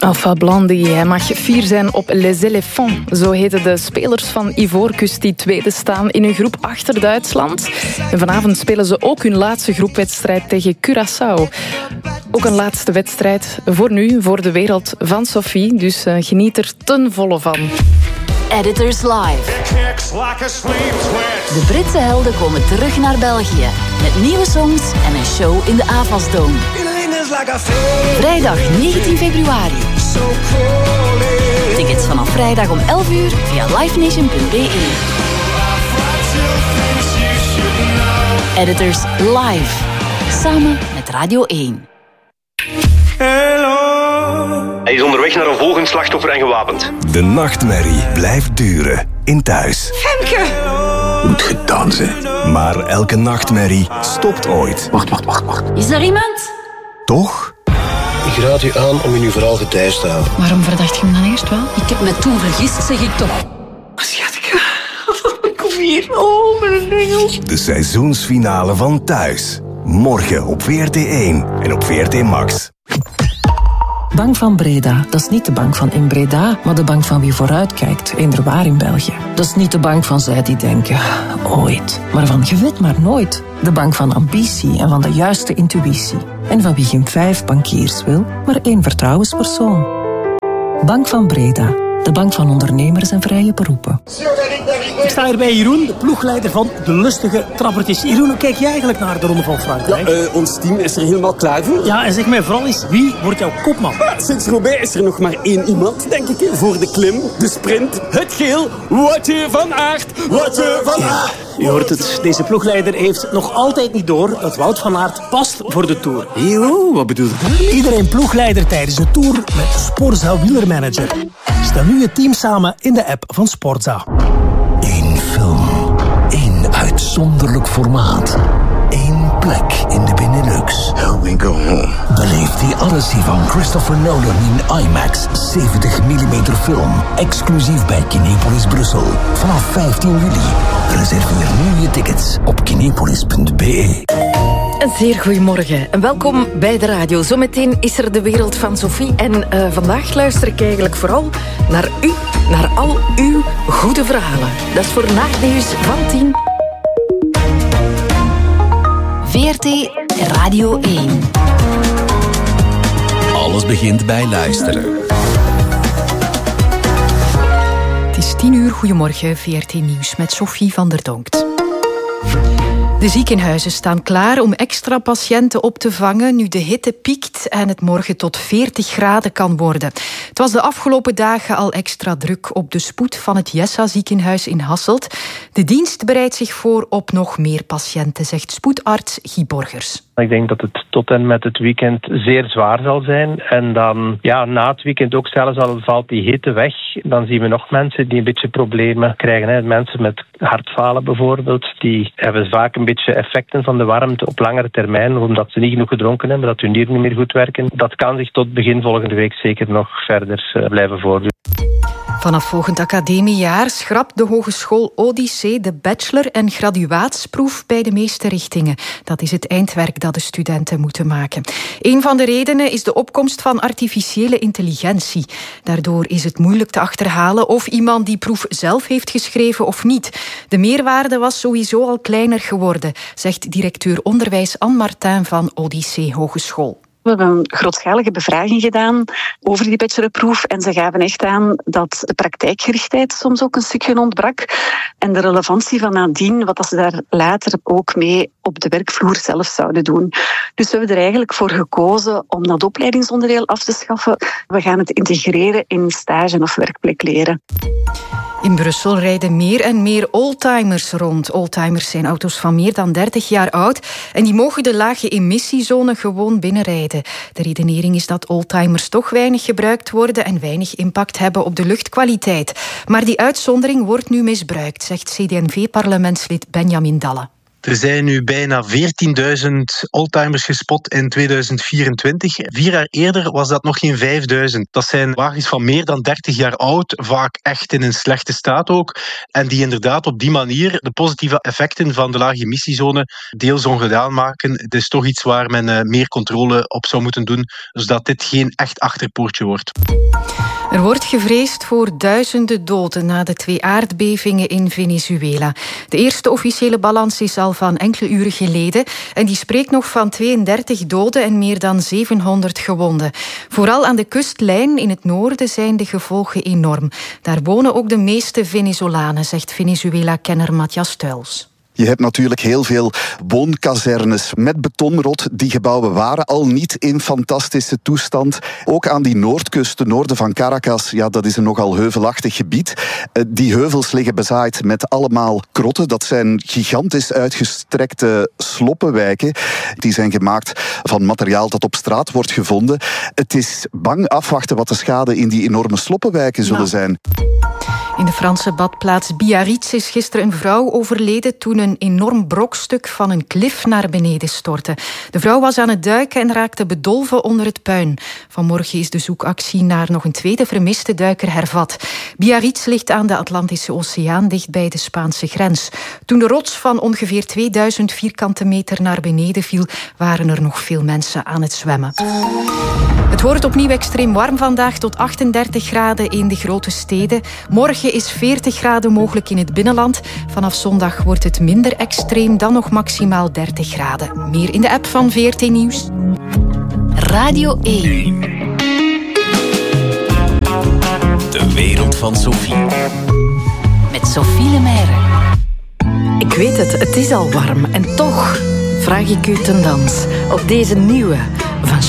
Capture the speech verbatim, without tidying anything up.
Alpha Blondy, hij mag fier zijn op Les Éléphants. Zo heten de spelers van Ivoorkust die tweede staan in hun groep achter Duitsland. En vanavond spelen ze ook hun laatste groepwedstrijd tegen Curaçao. Ook een laatste wedstrijd voor nu, voor de wereld van Sophie. Dus uh, geniet er ten volle van. Editors Live. De Britse helden komen terug naar België. Met nieuwe songs en een show in de Avasdome. Vrijdag negentien februari. Tickets vanaf vrijdag om elf uur via livenation punt b e. Editors Live. Samen met Radio één. Hij is onderweg naar een volgend slachtoffer en gewapend. De nachtmerrie blijft duren in Thuis. Femke! Moet gedaan zijn. Maar elke nachtmerrie stopt ooit. Wacht, wacht, wacht, wacht. Is er iemand? Toch? Ik raad u aan om u nu vooral getijst te houden. Waarom verdacht je hem dan eerst wel? Ik heb me toen vergist, zeg ik toch. Schatje, kom hier. Oh, mijn engel. De seizoensfinale van Thuis. Morgen op V R T één en op V R T Max. Bank van Breda, dat is niet de bank van in Breda, maar de bank van wie vooruitkijkt, eender waar in België. Dat is niet de bank van zij die denken, ooit, maar van je weet maar nooit. De bank van ambitie en van de juiste intuïtie. En van wie geen vijf bankiers wil, maar één vertrouwenspersoon. Bank van Breda, de bank van ondernemers en vrije beroepen. Ik sta hier bij Jeroen, de ploegleider van de lustige trappertjes. Jeroen, hoe kijk jij eigenlijk naar de Ronde van Frankrijk? Ja, uh, ons team is er helemaal klaar voor. Ja, en zeg mij vooral eens, wie wordt jouw kopman? Ja, sinds Roubaix is er nog maar één iemand, denk ik, voor de klim, de sprint, het geel. Woutje van Aert, Woutje van Aert. Je hoort het, deze ploegleider heeft nog altijd niet door dat Wout van Aert past voor de Tour. Yo, wat bedoel je? Iedereen ploegleider tijdens de Tour met Sporza Wielermanager. Stel nu je team samen in de app van Sporza. Eén film, één uitzonderlijk formaat, één plek in de Benelux. Help me go home. Beleef die Odyssey van Christopher Nolan in IMAX zeventig millimeter film. Exclusief bij Kinepolis Brussel. Vanaf vijftien juli. Reserveer nu je tickets op kinepolis punt b e. Een zeer goedemorgen en welkom bij de radio. Zometeen is er de wereld van Sophie. En uh, vandaag luister ik eigenlijk vooral naar u, naar al uw goede verhalen. Dat is voor na het nieuws van tien. V R T Radio één. Alles begint bij luisteren. Het is tien uur, goedemorgen, V R T Nieuws met Sophie van der Donkt. De ziekenhuizen staan klaar om extra patiënten op te vangen nu de hitte piekt en het morgen tot veertig graden kan worden. Het was de afgelopen dagen al extra druk op de spoed van het Jessa ziekenhuis in Hasselt. De dienst bereidt zich voor op nog meer patiënten, zegt spoedarts Guy Borgers. Ik denk dat het tot en met het weekend zeer zwaar zal zijn. En dan ja, na het weekend ook zelfs al valt die hitte weg. Dan zien we nog mensen die een beetje problemen krijgen. Hè. Mensen met hartfalen bijvoorbeeld. Die hebben vaak een beetje effecten van de warmte op langere termijn. Omdat ze niet genoeg gedronken hebben, dat hun nieren niet meer goed werken. Dat kan zich tot begin volgende week zeker nog verder uh, blijven voordoen. Vanaf volgend academiejaar schrapt de Hogeschool Odyssee de bachelor- en graduaatsproef bij de meeste richtingen. Dat is het eindwerk dat de studenten moeten maken. Een van de redenen is de opkomst van artificiële intelligentie. Daardoor is het moeilijk te achterhalen of iemand die proef zelf heeft geschreven of niet. De meerwaarde was sowieso al kleiner geworden, zegt directeur onderwijs Anne Martin van Odyssee Hogeschool. We hebben een grootschalige bevraging gedaan over die bachelorproef en ze gaven echt aan dat de praktijkgerichtheid soms ook een stukje ontbrak en de relevantie van nadien, wat ze daar later ook mee op de werkvloer zelf zouden doen. Dus we hebben er eigenlijk voor gekozen om dat opleidingsonderdeel af te schaffen. We gaan het integreren in stage- of werkplekleren. In Brussel rijden meer en meer oldtimers rond. Oldtimers zijn auto's van meer dan dertig jaar oud en die mogen de lage emissiezone gewoon binnenrijden. De redenering is dat oldtimers toch weinig gebruikt worden en weinig impact hebben op de luchtkwaliteit. Maar die uitzondering wordt nu misbruikt, zegt C D en V-parlementslid Benjamin Dalle. Er zijn nu bijna veertienduizend oldtimers gespot in tweeduizend vierentwintig. Vier jaar eerder was dat nog geen vijfduizend. Dat zijn wagens van meer dan dertig jaar oud, vaak echt in een slechte staat ook. En die inderdaad op die manier de positieve effecten van de lage emissiezone deels ongedaan maken. Het is toch iets waar men uh, meer controle op zou moeten doen, zodat dit geen echt achterpoortje wordt. Er wordt gevreesd voor duizenden doden na de twee aardbevingen in Venezuela. De eerste officiële balans is al van enkele uren geleden en die spreekt nog van tweeëndertig doden en meer dan zevenhonderd gewonden. Vooral aan de kustlijn in het noorden zijn de gevolgen enorm. Daar wonen ook de meeste Venezolanen, zegt Venezuela-kenner Matthias Tuils. Je hebt natuurlijk heel veel woonkazernes met betonrot. Die gebouwen waren al niet in fantastische toestand. Ook aan die noordkust, het noorden van Caracas, ja, dat is een nogal heuvelachtig gebied. Die heuvels liggen bezaaid met allemaal krotten. Dat zijn gigantisch uitgestrekte sloppenwijken. Die zijn gemaakt van materiaal dat op straat wordt gevonden. Het is bang afwachten wat de schade in die enorme sloppenwijken zullen nou. zijn. In de Franse badplaats Biarritz is gisteren een vrouw overleden toen een enorm brokstuk van een klif naar beneden stortte. De vrouw was aan het duiken en raakte bedolven onder het puin. Vanmorgen is de zoekactie naar nog een tweede vermiste duiker hervat. Biarritz ligt aan de Atlantische Oceaan, dicht bij de Spaanse grens. Toen de rots van ongeveer tweeduizend vierkante meter naar beneden viel, waren er nog veel mensen aan het zwemmen. Het wordt opnieuw extreem warm vandaag, tot achtendertig graden in de grote steden. Morgen is veertig graden mogelijk in het binnenland. Vanaf zondag wordt het minder extreem, dan nog maximaal dertig graden. Meer in de app van V R T Nieuws. Radio één. De wereld van Sophie. Met Sophie Lemaire. Ik weet het, het is al warm en toch vraag ik u ten dans op deze nieuwe van